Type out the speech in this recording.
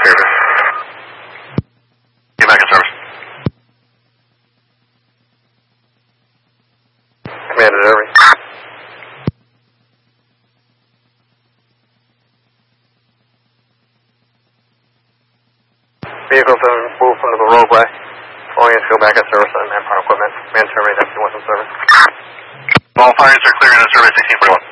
service. Get back in service. Commander Irving. Vehicles have moved from the roadway. All units go back in service on manpower equipment. Man survey, deputy 1 in service. All fires are clear in the service 1641.